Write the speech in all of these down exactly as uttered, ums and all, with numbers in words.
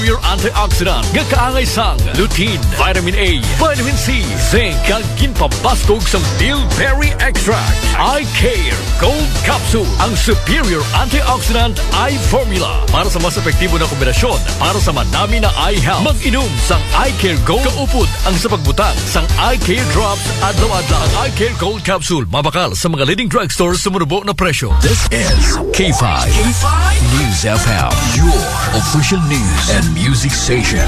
Your antioxidant nga kaangay sang lutein, vitamin A, vitamin C, zinc kag ginpabastog sang bilberry extract. Eye Care Gold Capsule, ang superior antioxidant eye formula para sa mas epektibo na kombinasyon para sa madami na eye health. Mag-inom sang Eye Care Gold kaupod ang sa pagbutang sang Eye Care Drops adlaw-adlaw. Ang Eye Care Gold Capsule mabakal sa mga leading drugstores sa munubo na presyo. This is K five News F M, your official news and music station.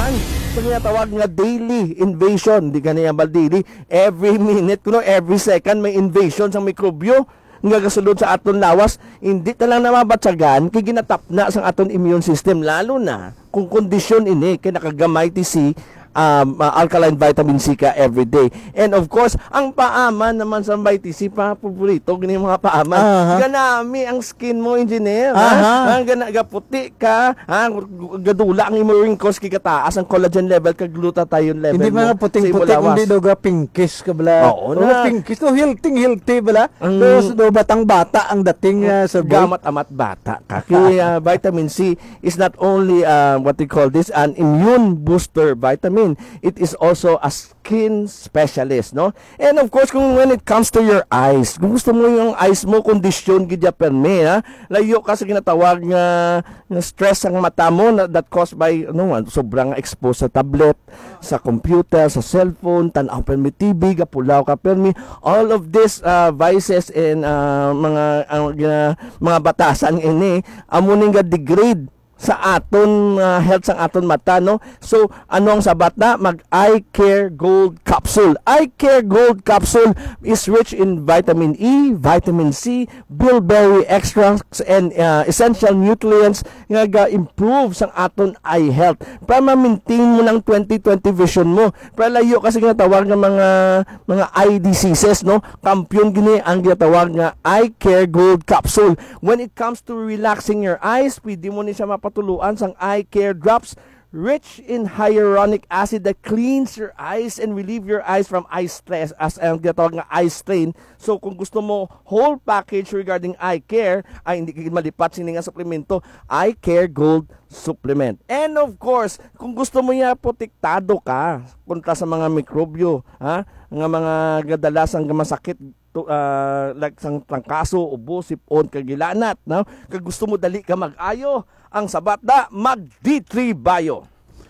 Ito nga tawag nga daily invasion. Di ka niya ba daily? Every minute, kuno, every second may invasion sa mikrobyo nga gasulod sa aton lawas. Hindi ta lang na mabatsagan kay ginatap na sa aton immune system, lalo na kung kondisyon ini kay nakagamay ti si Um, uh, alkaline vitamin C ka every day. And of course, ang paaman naman sa vitamin C, pa paborito gani mga paaman. Uh-huh. Ganami ang skin mo, engineer. Uh-huh. Ha? Gana gaputi ka, ha? Gadula ang imo wrinkles kay kataas ang collagen level kag glutathione level. Hindi mga puting-puti kundi do ga pinkish ka bala. Oo na. Pinkish do healthy healthy bala. Ang, do, do batang bata ang dating uh, sa gamat-amat bata ka. Kaya uh, vitamin C is not only uh, what they call this an immune booster vitamin. It is also a skin specialist, no? And of course, kung when it comes to your eyes, kung gusto mo yung eyes mo kondisyon gidya perme, ha? Layo ka sa ginatawag nga, nga stress ang mata mo na, that caused by ano, sobrang expose sa tablet, sa computer, sa cellphone, tanaw permi T V, gapulaw ka permi. All of this uh, vices and uh, mga uh, uh, mga batasan ini amo ning ga degrade sa aton uh, health sang aton mata, no? So ano ang sabat na? Mag Eye Care Gold Capsule. Eye Care Gold Capsule is rich in vitamin E, vitamin C, bilberry extracts and uh, essential nutrients nga ga-improve sang aton eye health para ma-maintain mo ng twenty twenty vision mo. Para layo kasi nga tawag ng mga mga eye diseases, no? Kampiyon gini ang ginatawag nga Eye Care Gold Capsule. When it comes to relaxing your eyes, pwede mo ni siya mapa tuluan sang Eye Care Drops rich in hyaluronic acid that cleans your eyes and relieve your eyes from eye stress as ang ginatawag nga eye strain. So kung gusto mo whole package regarding eye care, ay hindi ka malipat sini nga suplemento, Eye Care Gold Supplement. And of course, kung gusto mo ya protektado ka kontra sa mga mikrobyo, ha, nga mga gadalasang masakit to, uh, like sang trangkaso, ubo, sipon, kagilanat, no? Kag gusto mo dali ka mag-ayo, ang sabat na mag D three Bio.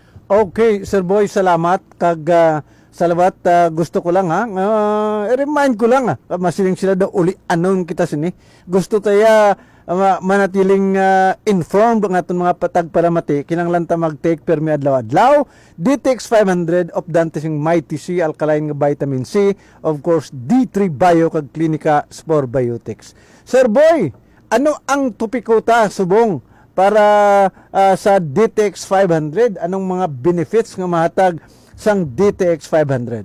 Okay, Sir Boy, salamat. Kag uh, salamat, uh, gusto ko lang ha. Uh, i-remind ko lang ha. Masiling sila daw uli anon kita sini. Gusto taya uh, manatiling uh, informed ang aton mga patag para mati. Kinanglan ta mag-take permi adlaw-adlaw. D T X five hundred of Dantising Mighty C, alkaline nga vitamin C. Of course, D three Bio kag Klinika Spore Biotics. Sir Boy, ano ang tupiko ta subong para uh, sa D T X five hundred? Anong mga benefits nga mahatag sang D T X five hundred?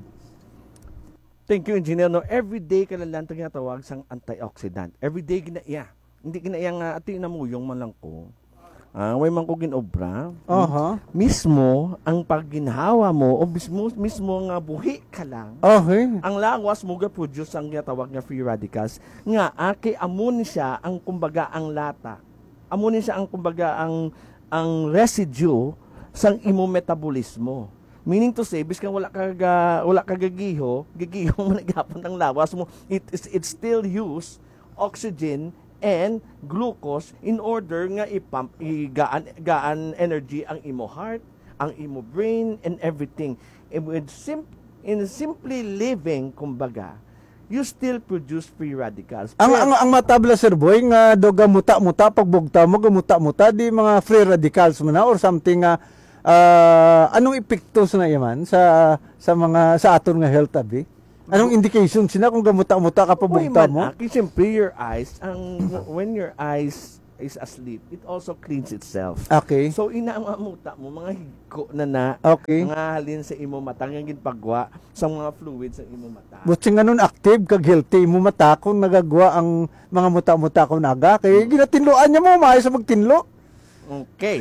Thank you, engineer. No, every day ka lang lang tinatawag sang antioxidant. Every day ginaiya. Hindi ginaiya nga ati na muyong man lang ko. Ah, way man ko ginobra. Uh-huh. Mismo ang pagginhawa mo o mismo mismo nga buhi ka lang. Okay. Ang lawas mo ga produce ang ginatawag nga free radicals nga aki amon siya ang kumbaga ang lata. Amunin siya ang kumbaga ang ang residue sang imo metabolismo. Meaning to say, biskan wala kag wala kagagiho, gagiho mo nagapon ang lawas mo, it is it still use oxygen and glucose in order nga ipump igaan gaan energy ang imo heart, ang imo brain and everything. And with sim- in simply living kumbaga, you still produce free radicals. Ang ang, ang matabla, Sir Boy, nga do gamuta-muta pagbugta mo gamuta-muta di mga free radicals mo na or something nga uh, anong epekto sa yaman sa sa mga sa aton nga health abi? Anong indication sina kung gamuta-muta ka pagbugta mo? Aki, siyempre your eyes ang when your eyes is asleep, it also cleans itself. Okay. So inaamamuta mo mga higko na na okay. Mga halin sa imo mata nga ginpagwa sa mga fluids sa imo mata. Buti nga nun active kag healthy mo mata kung nagagwa ang mga muta-muta ko naga kay hmm. ginatinloan niya mo maayo sa magtinlo. Okay.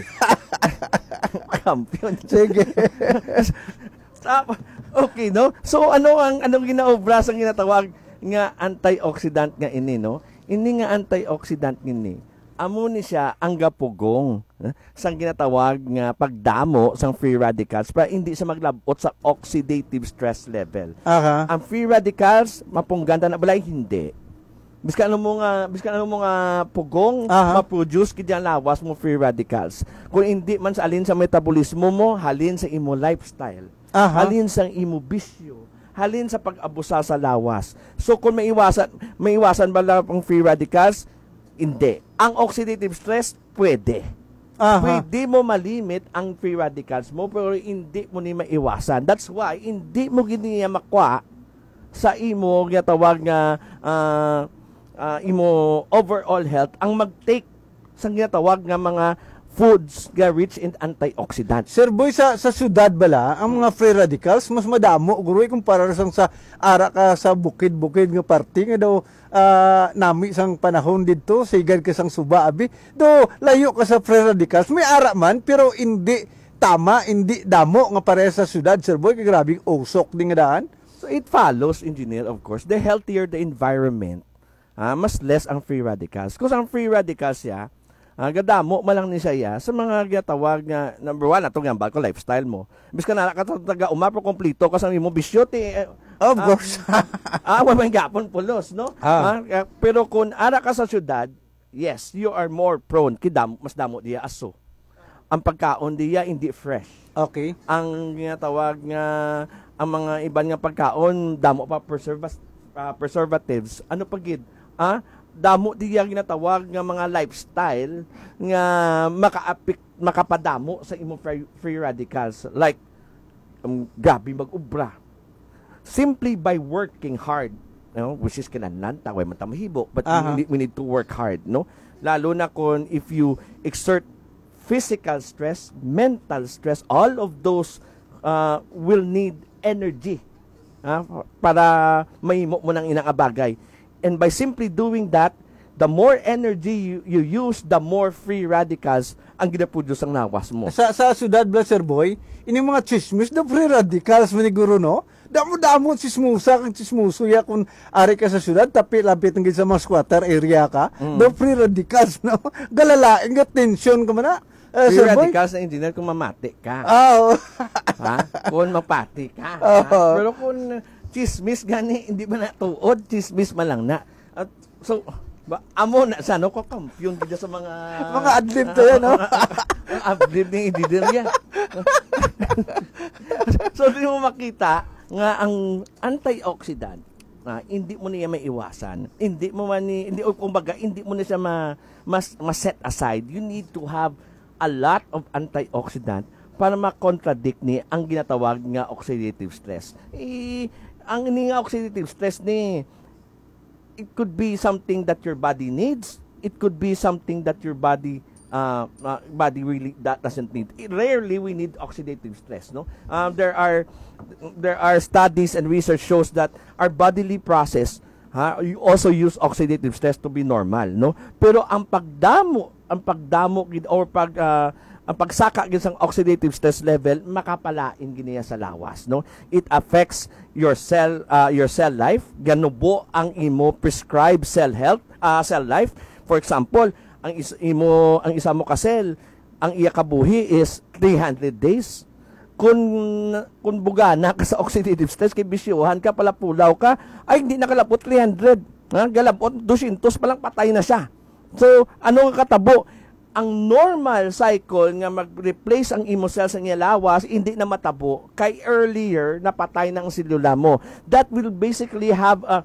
Kampiyon. Sige. Okay, no? So ano ang anong ginaobra sa ginatawag nga antioxidant nga ini, no? Ini nga antioxidant ini amo ni siya ang gapugong eh, sang ginatawag nga pagdamo sang free radicals para hindi siya maglabot sa oxidative stress level. Aha. Ang free radicals mapungganda na balay hindi. Biskan ano mo nga, biskan ano mo nga pugong Aha. ma-produce kidyan lawas mo free radicals. Kung hindi man sa alin sa metabolismo mo, halin sa imo lifestyle. Aha. Halin sa imo bisyo. Halin sa pag-abusa sa lawas. So kung maiwasan, maiwasan ba lang ang free radicals? Hindi. Ang oxidative stress, pwede. Aha. Pwede mo malimit ang free radicals mo, pero hindi mo ni maiwasan. That's why, hindi mo giniya makwa sa imo, ginatawag nga, uh, uh, imo overall health, ang mag-take sa ginatawag nga mga foods nga rich in antioxidants. Sir Boy, sa sa syudad bala, ang mga free radicals mas madamo guroy kumpara sang sa ara ka sa bukid-bukid nga party nga daw ah, nami sang panahon didto sigad ka sang suba abi. Do layo ka sa free radicals, may ara man pero hindi tama, hindi damo nga pareha sa syudad, Sir Boy, kay grabe usok din nga daan. So it follows, engineer, of course, the healthier the environment, ah, mas less ang free radicals. Kung ang free radicals ya, ah, gadamo malang ni siya sa mga gatawag nga number one ato nga ko lifestyle mo. Bis ka na ka taga umapo kompleto ka sa imo bisyo ti eh, Of ah, course. ah, wa man gapon pulos, no? Ah. Ah, pero kung ara ka sa syudad, yes, you are more prone kidam mas damo diya aso. Ang pagkaon diya hindi fresh. Okay. Ang ginatawag nga ang mga iban nga pagkaon damo pa preservas, uh, preservatives. Ano pagid? Ah, damo diya ginatawag nga mga lifestyle nga makaapik makapadamo sa imong free, free radicals like um, gabi mag-ubra simply by working hard, you know, which is kinahanglan taway man ta mahibo, but Aha. we, need, we need to work hard, no, lalo na kung if you exert physical stress, mental stress, all of those uh, will need energy ah, para mahimo mo ng inang abagay. And by simply doing that, the more energy you, you use, the more free radicals ang ginaproduce ang nawas mo. Sa sa syudad bala, Sir Boy, ini mga chismis da free radicals maniguro no. Damo-damo chismusa kang chismuso ya kung ari ka sa syudad tapi lapit ng sa mga squatter area ka. Mm. Do free radicals no. Galalain nga tension ka man na. Uh, Free Sir Boy? radicals na engineer kung mamati ka. Ah, oh. ha? Kung mapati ka. Oo. ha? Pero kung chismis gani, hindi ba na tuod, chismis man lang na. At, so, ba, amo na sa ano ko, kampiyon dito sa mga... Mga adlib to yan, no? Ang adlib ni engineer yan. So, di mo makita nga ang antioxidant, ah, hindi mo niya maiwasan. Hindi mo man ni, hindi, o kumbaga, hindi mo na siya ma, mas, ma-set aside. You need to have a lot of antioxidant para ma-contradict ni ang ginatawag nga oxidative stress. Eh, ang ini nga oxidative stress ni, it could be something that your body needs. It could be something that your body uh, uh, body really that doesn't need. It, rarely we need oxidative stress, no? Um, there are there are studies and research shows that our bodily process ha, you also use oxidative stress to be normal, no? Pero ang pagdamo, ang pagdamo gid or pag uh, ang pagsaka gid sang oxidative stress level makapalain giniya sa lawas, no? It affects your cell uh, your cell life, ganubo ang imo prescribed cell health, uh, cell life. For example, ang is, imo ang isa mo ka cell, ang iya kabuhi is three hundred days. Kung kung bugana ka sa oxidative stress kay bisyuhan ka pala pulaw ka, ay hindi nakalapot three hundred. Ha? Galapot two hundred pa lang patay na siya. So, ano ang katabo? Ang normal cycle nga mag-replace ang imo cells sa iya lawas, hindi na matabo kay earlier napatay na ang selula mo. That will basically have a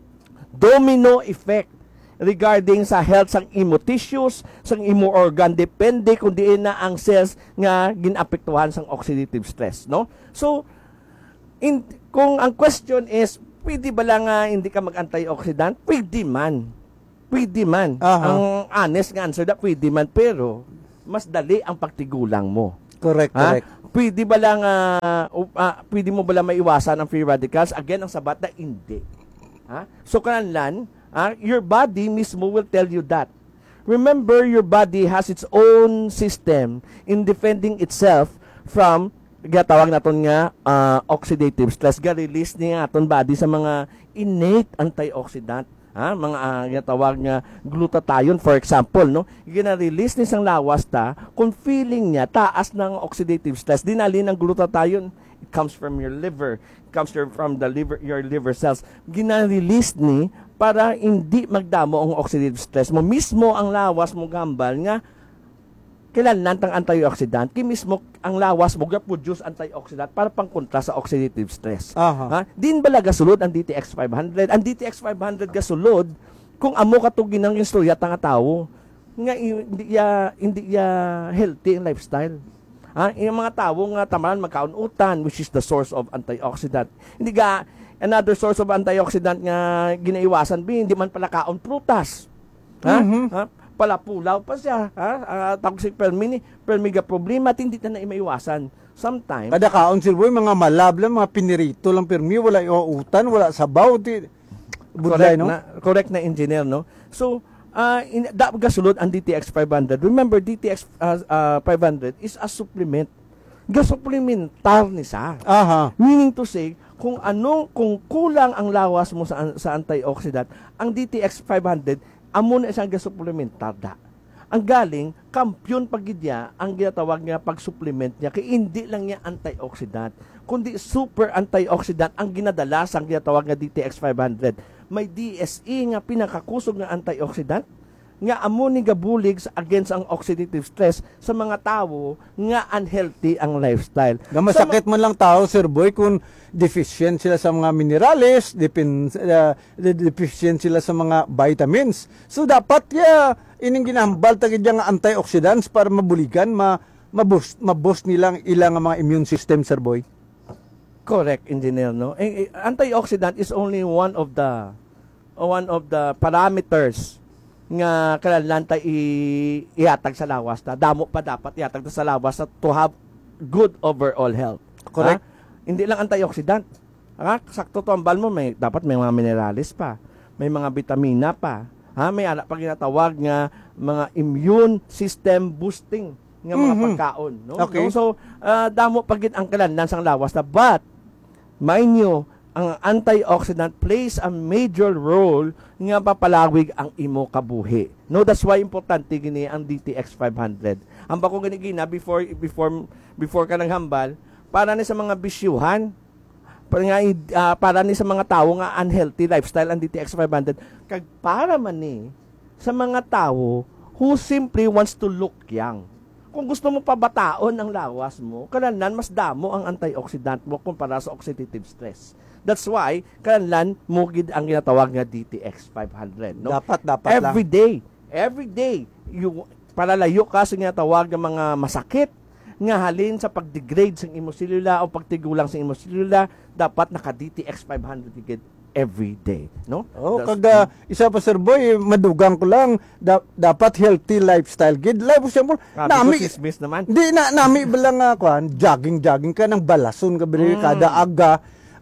domino effect regarding sa health sang imo tissues, sang imo organ, depende kung diin na ang cells nga ginapektuhan sang oxidative stress, no? So, in, kung ang question is, pwede ba lang nga hindi ka mag-antioxidant? Pwede man. Pwede man. Aha. Ang honest nga answer na pwede man, pero mas dali ang pagtigulang mo. Correct, Ha? correct. Pwede ba lang, uh, uh, pwede mo ba lang maiwasan ang free radicals? Again, ang sabat na hindi. Ha? So, kananlan, uh, your body mismo will tell you that. Remember, your body has its own system in defending itself from, gatawag naton nga, uh, oxidative stress. Ga-release niya aton body sa mga innate antioxidant. ha, mga uh, ginatawag nga glutathione for example, no, gina-release ni sang lawas ta kung feeling niya taas ng oxidative stress, dinali ng glutathione, it comes from your liver, it comes from the liver, your liver cells, gina-release ni para hindi magdamo ang oxidative stress mo. Mismo ang lawas mo gambal nga kailangan tang antioxidant, ki mismo ang lawas mo ga-produce antioxidant para pangkontra sa oxidative stress. Aha. Ha? Din bala gasulod ang D T X five hundred. Ang D T X five hundred gasulod kung amo katugin ang istorya tanga tawo nga hindi ya hindi ya healthy ang lifestyle. Ha? Yung mga tawo nga tamaran magkaunutan, which is the source of antioxidant. Hindi ga another source of antioxidant nga ginaiwasan bi hindi man pala kaon prutas. Ha? Mhm. Ha? Pala pulaw pa siya, ha? Uh, toxic permini, permiga problema, hindi na na maiwasan. Sometimes, Kada kaon sir boy, mga malab lang, mga pinirito lang permi, wala iuutan, wala sabaw, di budlay, correct no? na, correct na engineer, no? So, uh, in, da, gasulod ang D T X five hundred. Remember, D T X uh, uh, five hundred is a supplement. Gasupplementar ni sa. Aha. Meaning to say, kung anong, kung kulang ang lawas mo sa, sa antioxidant, ang D T X five hundred, amo na isang gasupplementar da. Ang galing, kampiyon pagidya, ang ginatawag niya pag-supplement niya, kaya hindi lang niya antioxidant, kundi super antioxidant ang ginadala sa ginatawag nga D T X five hundred. May D S E nga pinakakusog nga antioxidant, nga amo ni gabulig against ang oxidative stress sa mga tao nga unhealthy ang lifestyle. Nga masakit man lang tao, sir boy, kung deficient sila sa mga minerales, depend, uh, deficient sila sa mga vitamins. So dapat ya ining ginahambal tagid nga antioxidants para mabuligan, ma maboost maboost nilang ilang mga immune system, sir boy. Correct, engineer, no? Eh, eh, antioxidant is only one of the one of the parameters nga kailangan tayo i- ihatag sa lawas ta. Damo pa dapat ihatag ta sa lawas ta to have good overall health. Correct. Ha? Hindi lang antioxidant. Ha? Sakto to ang bal mo, may, dapat may mga minerales pa. May mga vitamina pa. Ha? May anak pa ginatawag nga mga immune system boosting nga mga Mhm. pagkaon. No? Okay. No? So, uh, damo pagit ang kailangan sang lawas ta. But, mind nyo, ang antioxidant plays a major role nga papalawig ang imo kabuhi. No, that's why importante gini ang D T X five hundred. Ang bako gani gina before before before ka nang hambal para ni sa mga bisyuhan, para nga uh, para ni sa mga tao nga unhealthy lifestyle ang D T X five hundred kag para man ni sa mga tao who simply wants to look young. Kung gusto mo pabataon ang lawas mo, kailangan mas damo ang antioxidant mo kumpara sa oxidative stress. That's why, kailangan mo gid ang ginatawag nga D T X five hundred. No? Dapat, dapat every lang. day, every day, you, palalayo ka sa ginatawag ng mga masakit, nga halin sa pag-degrade sa imo selula o pagtigulang sa imo selula, dapat naka-D T X five hundred gid every day. No? Oh, That's- kaga isa pa sir boy, madugang ko lang da, dapat healthy lifestyle gid. Life example, Grabe nami ko, chismis naman. di na nami bilang nga kuan, jogging jogging ka ng balason ka bili Mm. kada aga.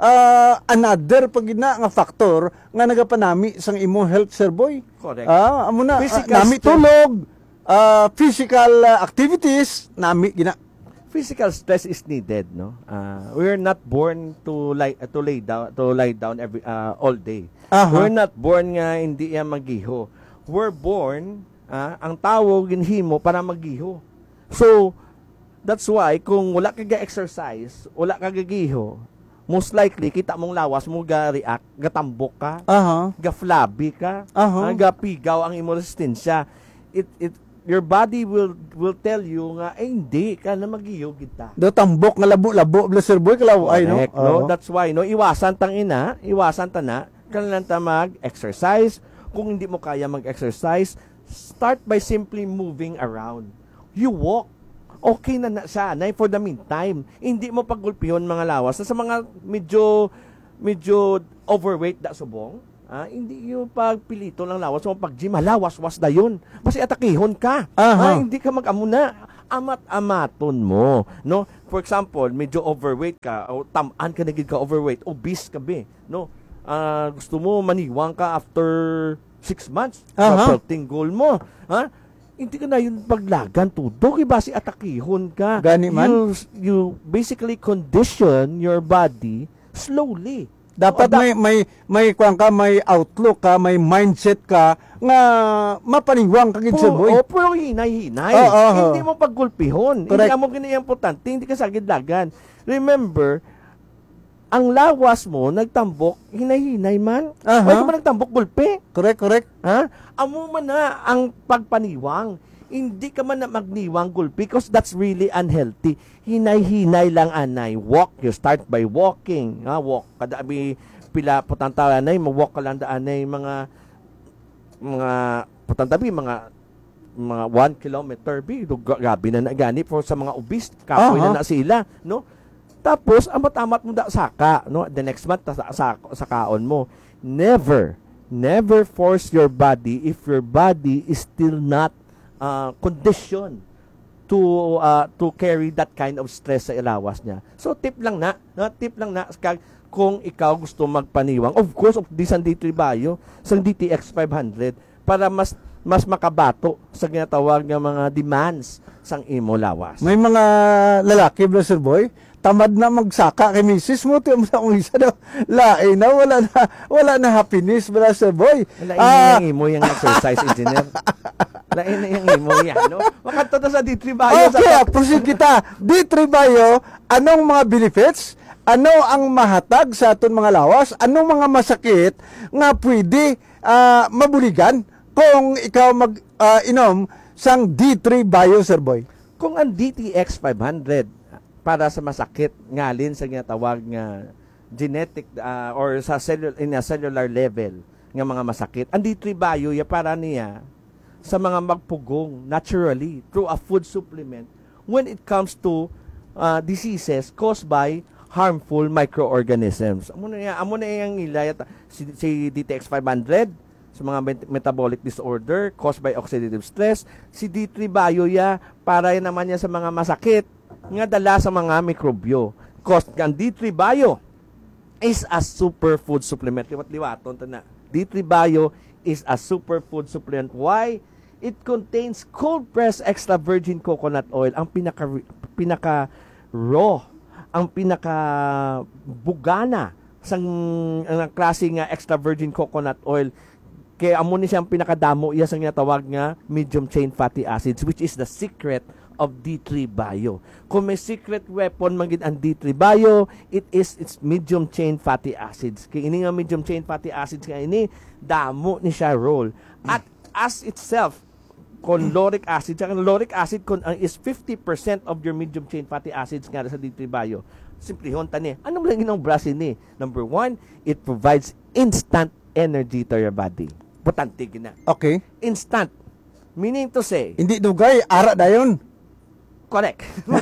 Ah, another pag na nga factor nga nagapanami sang imo health, sir boy. Correct. Ah, amo na ah, Physical nami strength. tulog, ah, physical ah, activities nami gina. Physical stress is needed, no? Uh, we're not born to lie to lay down to lie down every uh, all day. Aha. We're not born nga hindi yan magiho. We're born ah, ang tao ginhimo para magiho. So that's why kung wala ka ga-exercise, wala ka gagiho, most likely kita mong lawas mo ga-react, gatambok ka, Aha. ga-flabby ka, Aha. ah, gapigaw ang imo resistensya. It it your body will will tell you nga eh hindi ka na magiyo kita. Do tambok nga labo-labo bla sir boy kalaw ay no. Correct, no? Oo. That's why no iwasan tang ina, iwasan ta na kailangan ta mag-exercise. Kung hindi mo kaya mag-exercise, start by simply moving around. You walk. Okay na na siya na for the meantime. Hindi mo paggulpihon mga lawas sa mga medyo medyo overweight da subong. Ah, hindi yung pagpilito lang lawas mo pag gym lawas-was da yun. Kasi atakihon ka. Aha. Ah, hindi ka mag-amuna. Amat-amaton mo, no? For example, medyo overweight ka o tamaan ka na gid ka overweight, obese ka be, no? Ah, gusto mo maniwang ka after six months. Aha. Sa goal mo, ha? Hindi ka na yung paglagan tudo, iba si atakihon ka. Gani man. You, you basically condition your body slowly. Dapat O, da- may may may kuan ka, may outlook ka, may mindset ka nga mapaningwang ka gid sir boy. O, pero hinay-hinay. Oo, oo. Hindi mo paggulpihon. Correct. Hindi mo kinayamportante. Hindi ka sagid-lagan. Remember, ang lawas mo, nagtambok, hinay-hinay man. Aha. Pwede mo nagtambok, gulpi. Correct, correct. Ha? Amo man na ang pagpaniwang. Hindi ka man na magniwang gulpi because that's really unhealthy. Hinay-hinay lang anay. Walk, you start by walking. Ha? Walk. Kada abi pila putantaw anay, mag-walk ka lang daanay mga mga putantabi, mga mga one kilometer bi gabi na nagani for sa mga obese kapoy Aha. na na sila, no? Tapos amat-amat mo da saka, no? The next month sa, sa, sa kaon mo. Never never force your body if your body is still not uh, conditioned to uh, to carry that kind of stress sa ilawas niya. So tip lang na, no? Tip lang na kag kung ikaw gusto magpaniwang, of course, of this ang D three Bio, sa D T X five hundred, para mas mas makabato sa ginatawag nga mga demands sang imo lawas. May mga lalaki ba sir boy? Tamad na magsaka kay misis mo ti sa kung isa daw. Lain na wala na wala na happiness bala sir boy. Lain Ah, na yung imo yung exercise engineer. Lain na yung imo yan, no? Makanta to sa D three Bio. okay, sa proceed kita. D three Bio, anong mga benefits? Ano ang mahatag sa aton mga lawas? Anong mga masakit nga pwede ah, mabuligan kung ikaw mag ah, inom sang D three Bio sir boy? Kung ang D T X five hundred para sa masakit ngalin sa ginatawag nga genetic uh, or sa cellul in a cellular level nga mga masakit, ang D three Bio ya para niya sa mga magpugong naturally through a food supplement when it comes to uh, diseases caused by harmful microorganisms. Amo na ya, amo na yang ilayat si, si D T X five hundred sa mga met- metabolic disorder caused by oxidative stress, si D three Bio ya para yan naman niya sa mga masakit nga dala sa mga mikrobyo. Cost ang D three Bio is a superfood supplement. Liwat-liwaton ta na. D three Bio is a superfood supplement. Why? It contains cold pressed extra virgin coconut oil, ang pinaka pinaka raw, ang pinaka bugana sang ang klase nga extra virgin coconut oil. Kaya amo ni siyang pinakadamo iya sang tawag nga medium chain fatty acids, which is the secret of D three Bio. Kung may secret weapon magid ang D three Bio, it is its medium chain fatty acids. Kaya ini nga medium chain fatty acids nga ini damo ni siya role. At as itself, kung lauric acid, ang lauric acid kun ang is fifty percent of your medium chain fatty acids nga sa D three Bio. Simple hon tani. Ano lang ginong brasin ni? Number one, it provides instant energy to your body. Importante gina. Okay. Instant. Meaning to say, Hindi dugay, ara dayon. correct.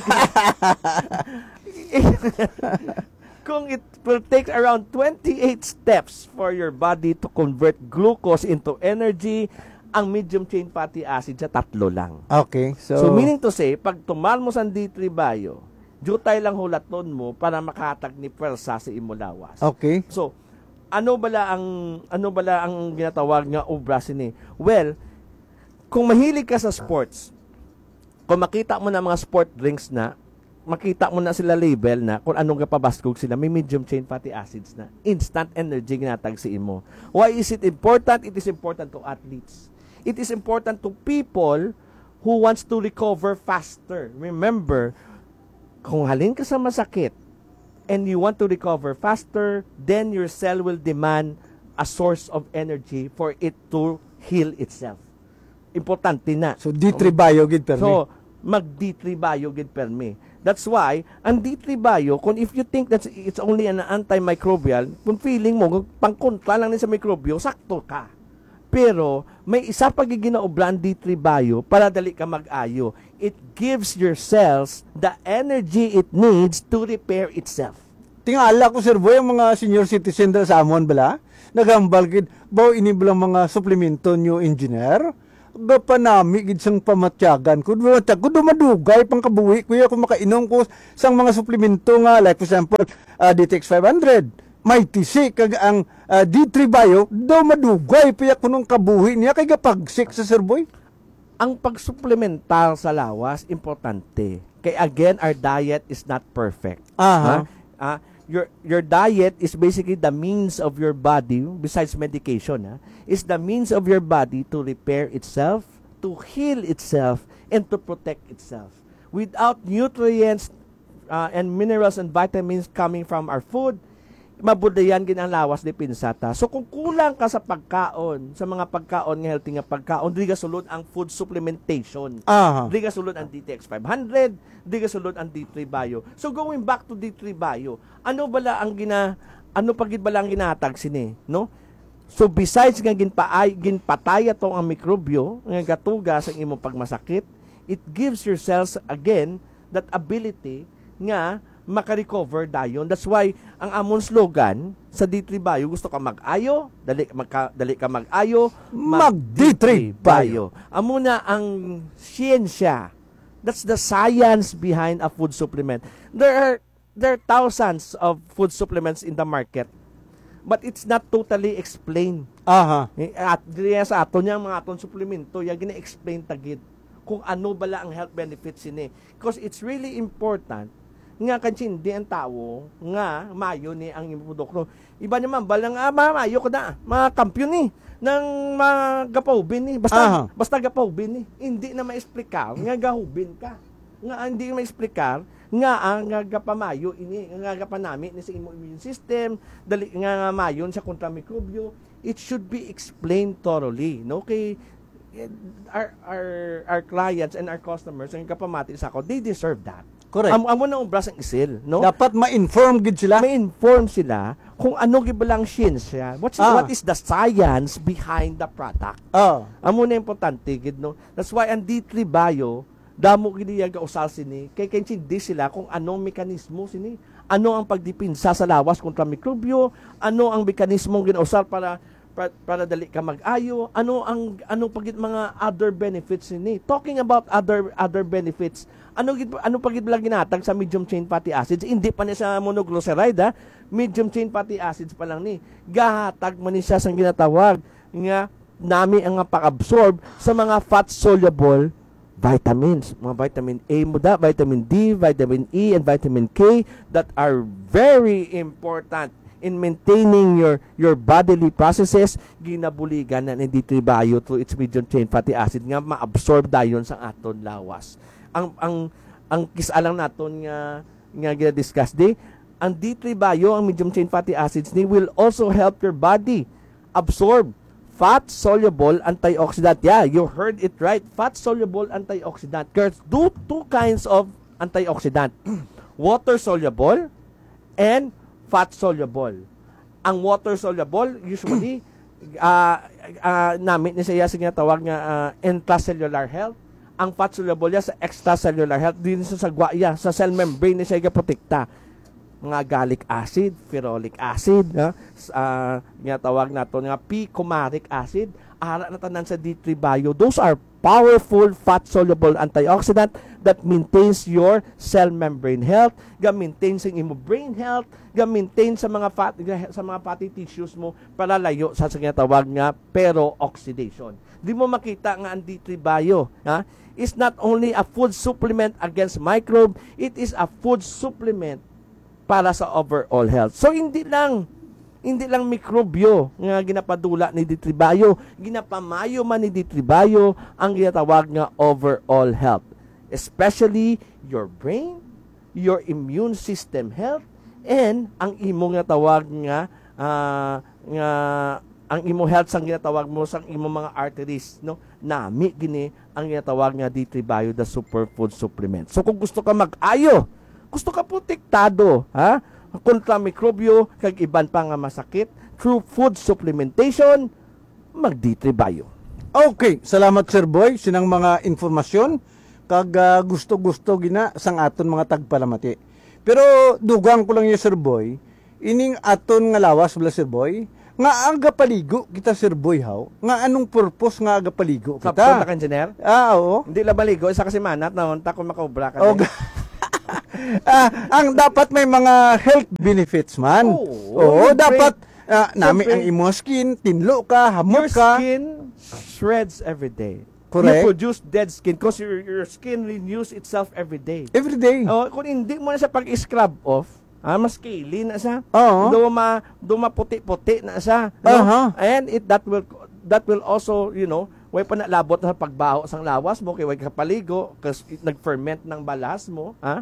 Kung it will take around twenty-eight steps for your body to convert glucose into energy, ang medium chain fatty acid sa tatlo lang. Okay. So, So, meaning to say, pag tumal mo sa D three Bio, jutay lang hulaton mo para makatag ni pwersa sa imulawas. okay. So, ano bala ang ano bala ang ginatawag nga obra sini? Well, kung mahilig ka sa sports, kung makita mo na mga sport drinks na, makita mo na sila label na kung anong kapabaskog sila, may medium chain fatty acids na. Instant energy ginatag si imo. Why is it important? It is important to athletes. It is important to people who wants to recover faster. Remember, kung halin ka sa masakit, and you want to recover faster, then your cell will demand a source of energy for it to heal itself. Importante na. So D three Bio gid permi. So, mag D three Bio gid permi. That's why, ang D three Bio, kung if you think that it's only an antimicrobial, kung feeling mo, pangkontra lang din sa mikrobyo, sakto ka. Pero, may isa pa giginaobra ang D three Bio para dali ka mag-ayo. It gives your cells the energy it needs to repair itself. Tingala ko sir boy ang mga senior citizen dala sa amon bala. Nagambal gid baw ini bilang mga suplemento new engineer. Gapanami gid sang pamatyagan ko. Dumatag ko dumadugay pang kabuhi kuya kung makainom ko sang mga suplemento nga like for example uh, D T X five hundred. May tisi kag ang uh, D three Bio daw madugay piya kunong kabuhi niya kay gapagsik sa sir boy. Ang pagsuplementar sa lawas, importante. Kaya again, our diet is not perfect. Aha. Ha? Ah, your your diet is basically the means of your body, besides medication, ha, is the means of your body to repair itself, to heal itself, and to protect itself. Without nutrients uh, and minerals and vitamins coming from our food, mabudayan gin ang lawas ni pinsata. So kung kulang ka sa pagkaon, sa mga pagkaon nga healthy nga pagkaon, di ka sulod ang food supplementation. Aha. Di ka sulod ang D T X five hundred, di ka sulod ang D three Bio. So going back to D three Bio, ano bala ang gina ano pagid bala ang ginatag sini, no? So besides nga ginpaay ginpatay atong ang mikrobyo nga gatuga sa imong pagmasakit, it gives your cells again that ability nga makarecover dayon. That's why ang amon slogan sa D three Bio, gusto ka mag-ayo, dali magka, dali ka mag-ayo, Mag-D three Bio. Amo na ang siyensya. That's the science behind a food supplement. There are there are thousands of food supplements in the market, but it's not totally explained. Aha. Eh, At diya sa aton yang mga aton suplemento, ya gina-explain tagid kung ano bala ang health benefits ini. Because it's really important nga kansin di ang tao nga mayo ni ang imong produkto. Iba naman balang ah, mayo ko na mga kampiyon ni ng mga gapahubin ni basta Aha. basta gapahubin ni hindi na maexplikar nga gahubin ka nga hindi maexplikar nga ang nga gapamayo ini nga gapanami ni sa imong immune system dali nga, nga mayon sa kontra mikrobyo. It should be explained thoroughly, no? Kay our our our clients and our customers ang kapamati sa ako, they deserve that. Correct. Amo amo na obras ang isil, no? Dapat ma-inform gid sila. May inform sila kung ano gibalang siyensya. What's Ah. what is the science behind the product? Oh. Amo na importante gid, no? That's why ang D three Bio damo gid iya gausal sini kay kay hindi sila kung anong mekanismo sini. Ano ang pagdipinsa sa lawas kontra mikrobyo? Ano ang mekanismo ginausal para para, para dali ka mag-ayo? Ano ang ano pagit mga other benefits ni? Talking about other other benefits, ano gid ano pagit bala ginatag sa medium chain fatty acids? Hindi pa ni sa monoglyceride, ha? Medium chain fatty acids pa lang ni. Gahatag man ni siya sang ginatawag nga nami ang pag-absorb sa mga fat soluble vitamins, mga vitamin A mo da, vitamin D, vitamin E, and vitamin K that are very important in maintaining your your bodily processes. Ginabuligan na ni D three Bio through its medium chain fatty acid nga ma-absorb dayon sa aton lawas. Ang ang ang kisalang naton nga nga gina-discuss di, ang D three Bio, ang medium chain fatty acids ni will also help your body absorb fat-soluble antioxidant. Yeah, you heard it right. Fat-soluble antioxidant. There's two, two kinds of antioxidant. Water-soluble and fat-soluble. Ang water-soluble, usually, uh, uh, namin ni siya sa tawag nga uh, intracellular health. Ang fat-soluble niya sa extracellular health. Din sa sagwaya, sa cell membrane ni siya protekta. Mga gallic acid, ferolic acid, ha? Uh, nga tawag nato nga p-coumaric acid, ara na tanan sa D three Bio. Those are powerful fat-soluble antioxidant that maintains your cell membrane health, ga maintain sa imo brain health, ga maintain sa mga fat sa mga fatty tissues mo para layo sa sa tawag nga peroxidation. Di mo makita nga ang D three Bio, ha? Is not only a food supplement against microbe, it is a food supplement para sa overall health. So hindi lang hindi lang mikrobyo nga ginapadula ni D three Bio, ginapamayo man ni D three Bio ang ginatawag nga overall health, especially your brain, your immune system health, and ang imo nga tawag nga uh, nga ang imo health sang ginatawag mo sang imo mga arteries, no? Nami gini ang ginatawag nga D three Bio, the superfood supplement. So kung gusto ka mag-ayo, gusto ka protektado, ha? Kontra mikrobyo, kag iban pa nga masakit, through food supplementation, mag D three Bio. Okay, salamat Sir Boy sinang mga informasyon kag uh, gusto-gusto gina sang aton mga tagpalamati. Pero dugang ko lang yung Sir Boy, ining aton nga lawas bala Sir Boy, nga aga paligo kita Sir Boy haw, nga anong purpose nga aga paligo Sa kita? punta ka, engineer? Ah, oo. Hindi la baligo, isa kasi manat na unta kung makaubra ka. Oh, ah, ang dapat may mga health benefits man. Oo, Oo, yung dapat ah, nami Siyempre, ang imo skin, tinlo ka, hamot your ka. skin shreds every day. Correct. You produce dead skin because your, your skin renews itself every day. Every day. Oh, kung hindi mo na siya pag-scrub off, Ah, mas scaly na siya. Oo. Duma duma puti-puti na siya, no? Aha. And it that will that will also, you know, way pa nalabot sa pagbaho sang lawas mo kay way ka paligo kasi nag-ferment ng balas mo, ha?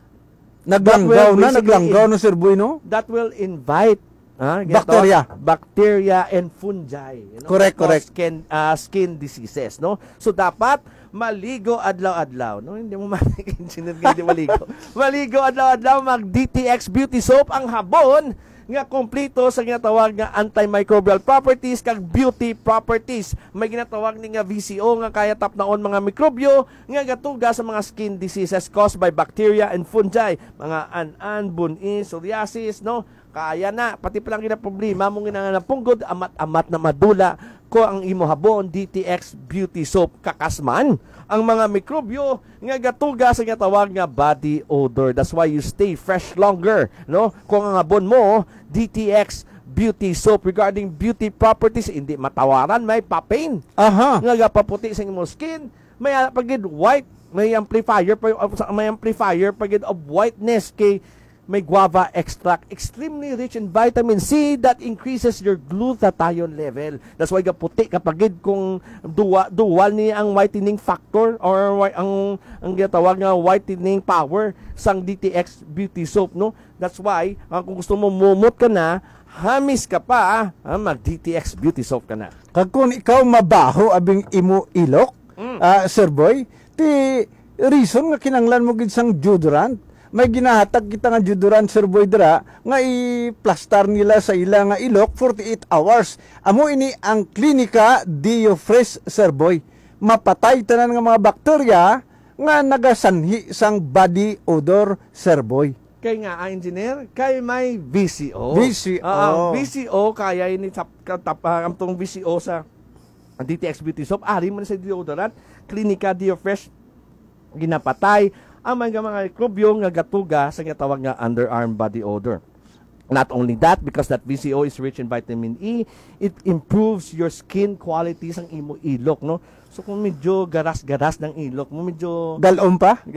Naglanggaw will na, basically naglanggaw na, Sir Boy, no? That will invite ah, Bacteria. bacteria and fungi, you know, Correct, that cause correct. Skin, ah, skin diseases, no? So dapat maligo adlaw-adlaw, no? Hindi mo ma-engineer nga hindi maligo. Maligo adlaw-adlaw, mag D T X Beauty Soap ang habon nga kompleto sa ginatawag nga antimicrobial properties kag beauty properties. May ginatawag ni nga V C O nga kaya tapnaon mga mikrobyo nga gatuga sa mga skin diseases caused by bacteria and fungi, mga an-an, buni, psoriasis, no? Kaya na, pati pa lang gina problema mong ginananapunggod, amat-amat na madula ko ang imo habon D T X Beauty Soap kakasman ang mga mikrobyo nga gatuga sa ginatawag nga body odor. That's why you stay fresh longer, no? Kung ang habon mo D T X Beauty Soap regarding beauty properties, hindi matawaran, may papain Aha. nga gapaputi sa imong skin, may pagid white, may amplifier may amplifier pagid of whiteness kay may guava extract, extremely rich in vitamin C that increases your glutathione level. That's why gaputi kapagid kung duwa, duwal ni ang whitening factor or whi- ang ang ginatawag nga whitening power sang D T X Beauty Soap, no? That's why ah, kung gusto mo mumot ka na, hamis ka pa, ah, mag D T X Beauty Soap ka na. Kag kung ikaw mabaho abing imo ilok, ah, Sir Boy, ti reason nga kinanglan mo gid sang deodorant. May ginahatag kita nga deodorant, Sir Boy, dira nga i-plaster nila sa ila nga ilok forty-eight hours. Amo ini ang Klinika Diofresh, Sir Boy. Mapatay tanan nga mga bakterya nga nagasanhi sang body odor, Sir Boy. Kay nga, ah, engineer, kay may V C O. V C O. Ah, ang V C O, kaya ini tap, tap, uh, ang tong V C O sa ang D T X Beauty Soap, ari man sa deodorant, Klinika Diofresh, ginapatay ang mga mga mikrobyo nga gatuga sa ginatawag nga underarm body odor. Not only that, because that V C O is rich in vitamin E, it improves your skin quality sang imo ilok, no? So kung medyo garas-garas ng ilok mo, medyo Galom pa?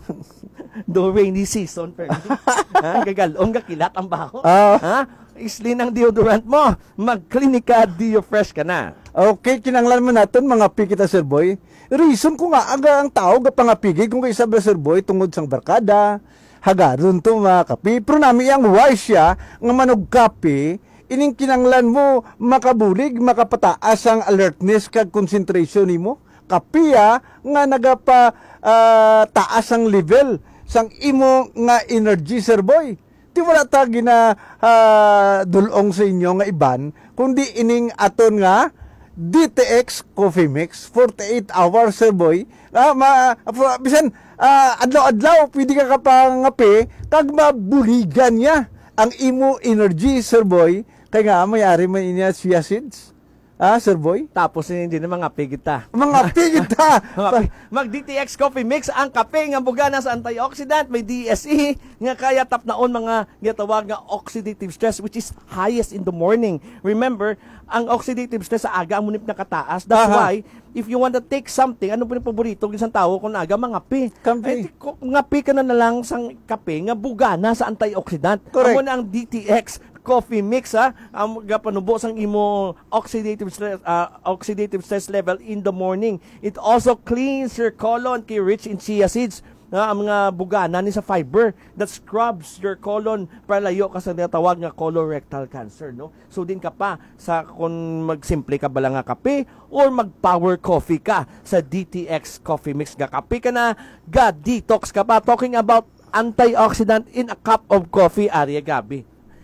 do rainy season, pero ha, gagalong gakilat ang baho. Ah. Ha? Islin ang deodorant mo. Mag-Klinika Diofresh ka na. Okay, kinanglan mo natin mga pikita, Sir Boy. Reason ko nga aga ang tao ga pangapigay kung kay sabi, Sir Boy, tungod sang barkada, hagaron to mga kape. Pero nami ang wise siya nga manog kape, ining kinanglan mo makabulig, makapataas ang alertness kag concentration nimo. Kapiya nga nagapa ah, taas ang level sang imo nga energy, Sir Boy. Di wala ta gina ah, dulong sa inyo nga iban, kundi ining aton nga D T X Coffee Mix forty-eight hours, Sir Boy. Ah, ma, for, bisan ah, adlaw-adlaw pwede ka kapangape kag mabuligan niya ang imo energy, Sir Boy. Kaya nga may-ari man inya chia seeds. Ah, Sir Boy? Tapos hindi na mga pigita. Mga pigita! Mag-D T X Coffee Mix ang kape nga bugana sa antioxidant, may D S E nga kaya tapnaon mga ginatawag nga oxidative stress which is highest in the morning. Remember, ang oxidative stress sa aga munip na kataas. That's Aha. why if you want to take something, ano po yung paborito ng isang tao kung aga mga kape. Kape. Ay, kung ngapi ka na na lang sang kape nga bugana sa antioxidant. Correct. Amo na ang D T X Coffee Mix, ha, ang gapanubo sang imo oxidative stress uh, oxidative stress level in the morning. It also cleans your colon kay rich in chia seeds, ha, ang mga bugana ni sa fiber that scrubs your colon para layo ka sa tinatawag nga colorectal cancer, no? So din ka pa sa kung magsimple ka ba lang nga kape or mag-power coffee ka sa D T X Coffee Mix nga kape ka na, ga detox ka pa, talking about antioxidant in a cup of coffee, Arya Gabi.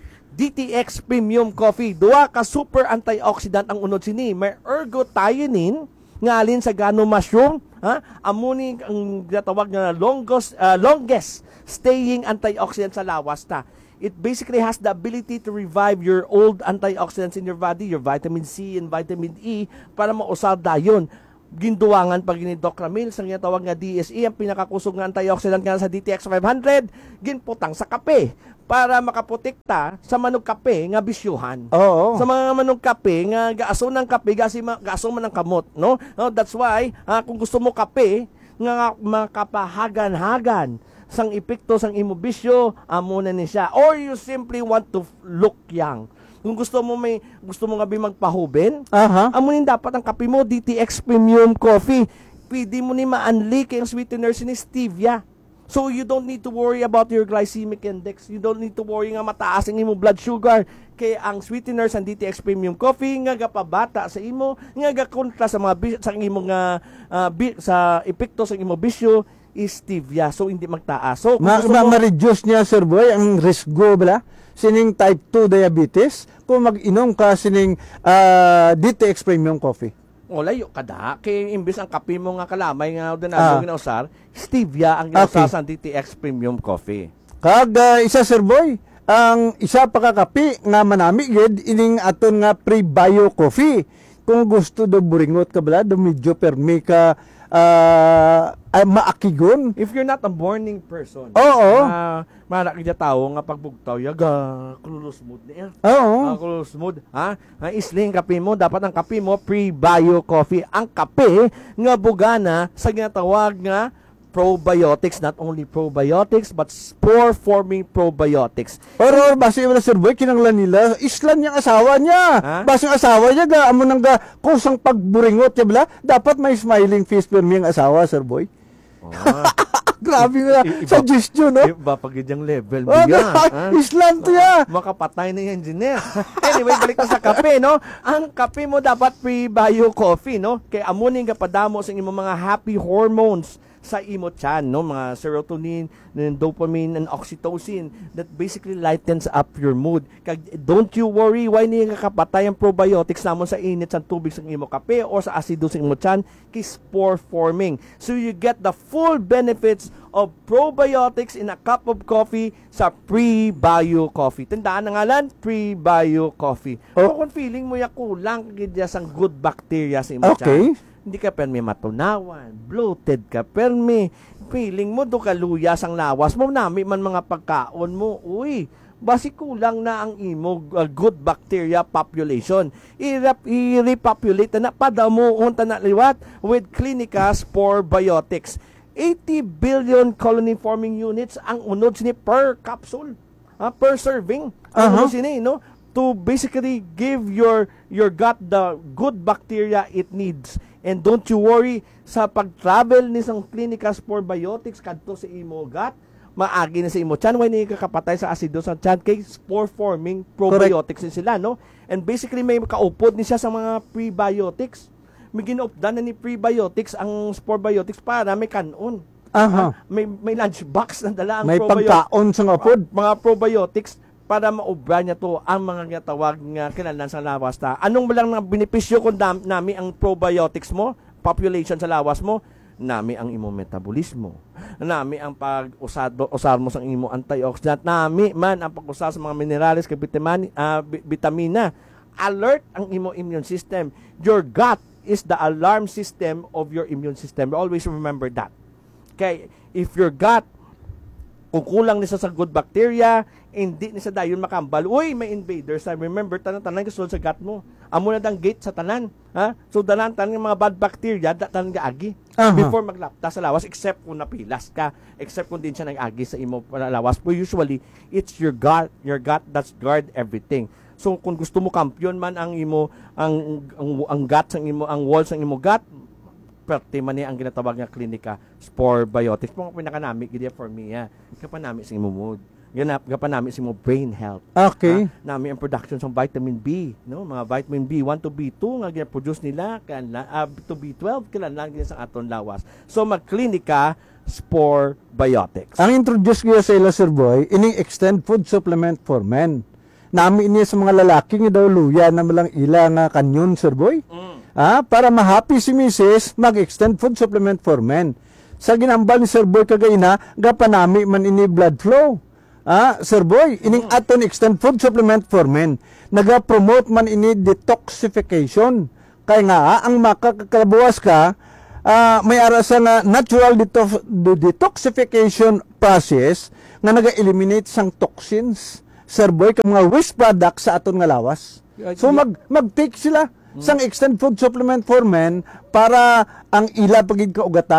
D T X Premium Coffee, duwa ka super antioxidant ang unod sini. May ergothioneine nga alin sa gano mushroom, ha? Amuni ang ginatawag nga longest uh, longest staying antioxidant sa lawas ta. It basically has the ability to revive your old antioxidants in your body, your vitamin C and vitamin E para mausar dayon. Ginduwangan pag ni Doc Ramil sa ginatawag nga D S E, ang pinakakusog nga antioxidant nga sa D T X five hundred, ginputang sa kape para makaprotekta sa manog kape nga bisyuhan. Oo. Sa mga manog kape nga gaaso ng kape, gasi gaaso man ng kamot, no? No, that's why ah, kung gusto mo kape nga makapahagan-hagan sang epekto sang imo bisyo, amo na ni siya. Or you simply want to look young. Kung gusto mo may gusto mo nga bi magpahuben, Aha. amo nin dapat ang kape mo D T X Premium Coffee. Pwede mo ni ma-unli kay ang sweetener ni stevia. So you don't need to worry about your glycemic index. You don't need to worry nga mataas ang imo blood sugar. Kay ang sweeteners ang D T X Premium Coffee nga gapabata sa imo, nga gakontra sa mga bis- sa imo nga ah, bi- sa epekto sa imo bisyo is stevia. So hindi magtaas. So kung Ma, gusto ma, mo- ma-reduce niya, Sir Boy, ang risgo bala sining type two diabetes kung mag-inom ka sining ah, D T X Premium Coffee. o layo kada kay imbis ang kape mo nga kalamay nga Ah. dinalo ginausar, stevia ang Okay. ginausar sa D T X Premium Coffee. Kag ah, isa, Sir Boy, ang isa pa kakapi nga manami gid ining aton nga pre-bio coffee. Kung gusto do buringot ka bala, do medyo permi ka ah, ay maakigon. If you're not a morning person, Oo. uh, mara kaya tao nga pagbugtaw yaga kulus mood niya. Oo. Ah, kulus mood, ha? Ang isling kape mo, dapat ang kape mo pre-bio coffee. Ang kape nga bugana sa ginatawag nga probiotics, not only probiotics but spore forming probiotics. Pero base wala, Sir Boy, kinanglan nila, islan yung asawa niya. Ha? Base yung asawa niya, ga, amo nang ga, kusang pagburingot niya bala, dapat may smiling face per yung asawa, Sir Boy. Ah, Grabe nga, I- iba- suggestion, no? iba pag yung level Oh, biya. ga, islan to ya. Makapatay na yung engineer. Anyway, balik na sa kape, no? Ang kape mo dapat pre-bio coffee, no? Kaya amunin ka padamo sa imong mga happy hormones sa imo chan, no? Mga serotonin, and dopamine, and oxytocin that basically lightens up your mood. Kag don't you worry, why niya kakapatay ang probiotics namon sa init sa tubig sa imo kape o sa asido sa imo chan kay spore forming. So you get the full benefits of probiotics in a cup of coffee sa pre-bio coffee. Tandaan ang ngalan, pre-bio coffee. O kung feeling mo ya kulang gid sang good bacteria sa imo Okay. chan, hindi ka permi matunawan, bloated ka permi, feeling mo do kaluyas ang lawas mo, nami man mga pagkaon mo, uy, basi kulang na ang imo uh, good bacteria population. I-rep- I-repopulate na padamo unta na liwat with Clinica Spore Biotics. eighty billion colony forming units ang unod sini per capsule, ah, per serving. Ang Aha. unod sini, no? To basically give your your gut the good bacteria it needs. And don't you worry, sa pag-travel ni sang Clinica Spore Biotics kadto sa imo gut, maagi na sa imo chan, way ni kakapatay sa asido sa chan kay spore forming probiotics ni sila, no? And basically may kaupod ni siya sa mga prebiotics. May ginaupdan na ni prebiotics ang spore biotics para may kanon. Aha. May may lunch box na dala ang May probiotics. pagkaon sa nga pod. Mga probiotics para maubra niya to ang mga ginatawag nga kinahanglan sa lawas ta. Anong balang nga benepisyo kung dam, nami ang probiotics mo, population sa lawas mo, nami ang imo metabolismo, nami ang pag-usado usar mo sa imo antioxidant, nami man ang pag-usar sa mga minerales kay vitamin uh, vitamina. Alert ang imo immune system. Your gut is the alarm system of your immune system. Always remember that. Okay, if your gut kung kulang nisa sa good bacteria, hindi nisa dayon makambal. Uy, may invaders. I remember, tanan-tanan kasulod sa gut mo. Amo na dang gate sa tanan. Ha? So, tanan tanan mga bad bacteria, tanan nga agi. Aha. Before maglapta sa lawas, except kung napilas ka, except kung din siya nag-agi sa imo lawas. But usually, it's your gut, your gut that's guard everything. So, kung gusto mo kampiyon man ang imo, ang, ang, ang gut, ang imo, ang walls ng imo gut, perte man niya ang ginatawag nga klinika Spore Biotics. Mga pinakanami gid for me ya. Kapanami sa imo mood. Ganap kapanami sa imo brain health. Okay. Ah, nami ang production ng vitamin B, no? Mga vitamin B one to B two nga gina-produce nila kan uh, to B twelve kailan lang din sa aton lawas. So magklinika Spore Biotics. Ang introduce ko sa ila, Sir Boy, ining extend food supplement for men. Nami ini sa mga lalaki nga daw luya na malang ila nga kanyon, Sir Boy. Mm. Ah, para ma-happy si Missus, mag-extend food supplement for men. Sa ginambal ni Sir Boy kagayna, gapanami man ini blood flow. Ah, Sir Boy, ining aton extend food supplement for men. Naga-promote man ini detoxification. Kaya nga, ah, ang makakalabuwas ka, ah, may arasa nga natural detox- detoxification process nga naga-eliminate sang toxins. Sir Boy, ka mga waste products sa aton nga lawas. So mag mag-take sila sang extend food supplement for men para ang ila pagig kaugatan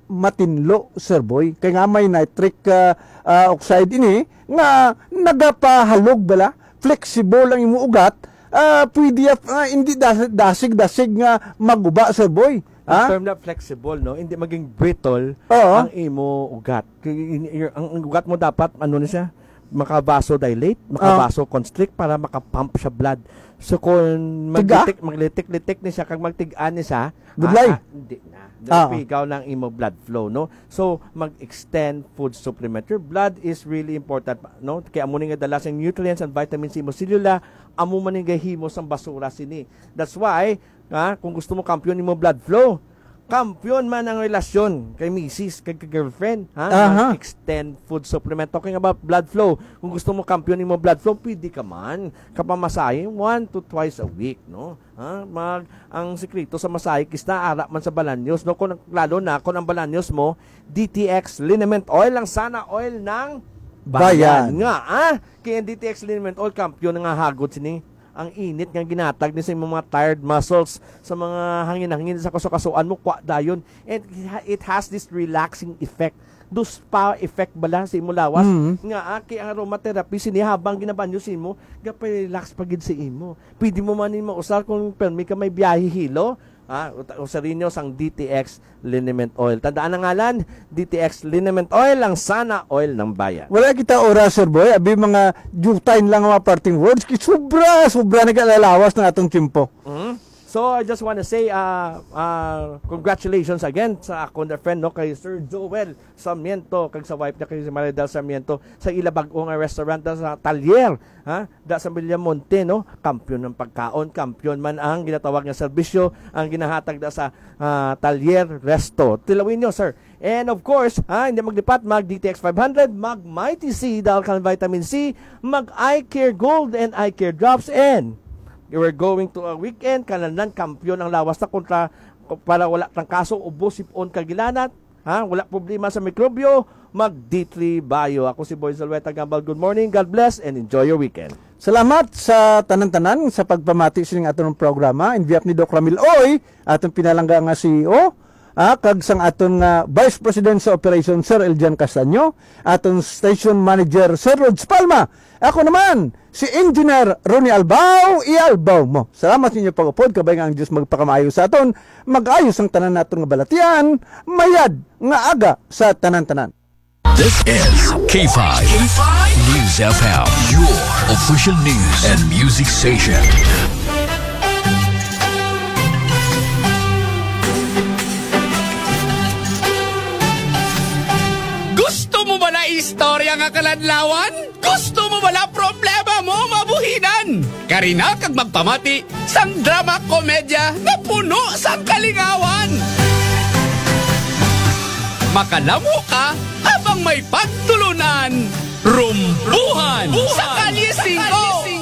matinlo, Sir Boy. Kaya nga may nitric uh, uh, oxide ini nga nagapahalog bala, flexible ang imong ugat, uh, pwede uh, hindi dasig-dasig nga maguba, Sir Boy. Ang Ha? term na flexible, no? Hindi maging brittle Oo. ang imo ugat. Kaya in- your- Ang ang ugat mo dapat, ano na siya? Maka-vasodilate, maka-vasoconstrict para makapump siya blood. So kung Tiga? maglitik, maglitik-litik ni siya, kag magtigaan ni siya, Budlay? ah, ah, hindi na. Ah. Pigaw ng imo blood flow, no? So mag-extend food supplement. Your blood is really important, no? Kaya amo ni nga dala sa nutrients and vitamin C mo silula, amo man ni gahimo sang basura sini. That's why, ha, kung gusto mo kampiyon mo blood flow, kampiyon man ang relasyon kay misis, kay, kay girlfriend, ha? Aha. Mag-extend food supplement. Talking about blood flow, kung gusto mo kampiyon mo blood flow, pwede ka man. Kapamasahe, one to twice a week, no? Ha? Mag, ang sekreto sa masahe, kista ara man sa balanyos, no? Kung, lalo na, kung ang balanyos mo, D T X liniment oil lang sana oil ng Bayan. nga, ah? Kaya D T X liniment oil, kampiyon nga hagod sini ang init nga ginatag ni sa imong mga tired muscles sa mga hangin-hangin sa kasukasuan mo kwa dayon, and it has this relaxing effect, do spa effect bala sa imo lawas. Mhm. Nga ah, kay ang aromatherapy sini habang ginabanyo si imo gapay relax pagid sa imo, pwede mo man nimo usar kung permi ka may biyahe hilo, ah, usarin nyo sang D T X liniment oil. Tandaan ang ngalan, D T X liniment oil ang sana oil ng bayan. Wala kita oras, Sir Boy. Abi mga jutain lang ang mga parting words. Kaya sobra, sobra nagkalalawas ng atong timpo. Mhm. So I just want to say uh, uh, congratulations again sa akong friend, no, kay Sir Joel Sarmiento, kag sa wife niya kay si Maridel Sarmiento sa ilabag-o nga restaurant da sa Talyer, ha, da sa Villamonte, no, kampiyon ng pagkaon, kampiyon man ang ginatawag nga serbisyo ang ginahatag da sa uh, Talyer Resto. Tilawin nyo, sir. And of course, ha, hindi maglipat, mag D T X five hundred, mag Mighty C, dahil kan vitamin C, mag Eye Care Gold and Eye Care Drops, and we're going to a weekend, kananan kampiyon ang lawas na kontra para wala tang kaso ubos sipon kagilanat, ha, wala problema sa mikrobyo, mag D three Bio. Ako si Boy Zalweta Gambal. Good morning, God bless, and enjoy your weekend. Salamat sa tanan-tanan sa pagpamati sa atong programa. In behalf ni Doc Ramil Oy, atong pinalangga nga C E O, ah, kag sang aton nga Vice President sa Operation Sir Eljan Castaño, aton Station Manager Sir Rods Palma. Ako naman, si Engineer Ronnie Albao, i-albaw mo. Salamat sa inyo pag-upod, kabay nga ang Diyos magpakamayo sa aton, mag-ayos ang tanan naton nga balatian, mayad nga aga sa tanan-tanan. This is K five News F M, your official news and music station. Gusto mo ba na istorya nga kaladlawan? Gusto mo ba na problema mo mabuhinan? Karina kag magpamati sang drama komedya na puno sang kalingawan. Makalamo ka habang may pagtulunan. Rumbuhan sa Kalye singko.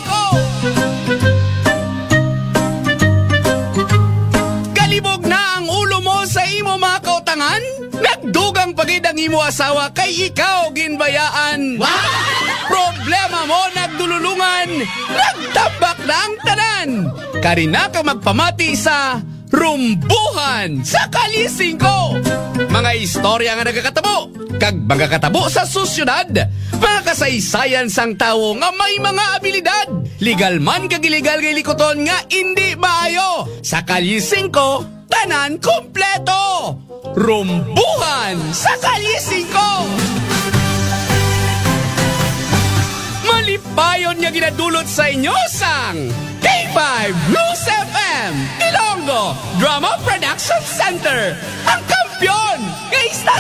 Kalibog na ang ulo mo sa imo mga kautangan? Nagdugang pagid ang imo asawa kay ikaw ginbayaan. Problema mo nagdululungan, nagtabak na ang tanan. Karina ka magpamati sa Rumbuhan sa Kalye singko. Mga istorya nga nagakatabo, kag mga katabo sa susyudad, mga kasaysayan sang tawo nga may mga abilidad. Legal man kag illegal kay likoton nga hindi maayo. Sa Kalye singko, tanan kompleto. Rumbuhan sa Kalye singko. Malipayon nga ginadulot sa inyo sang K five News F M Ilonggo Drama Production Center, ang kampyon kay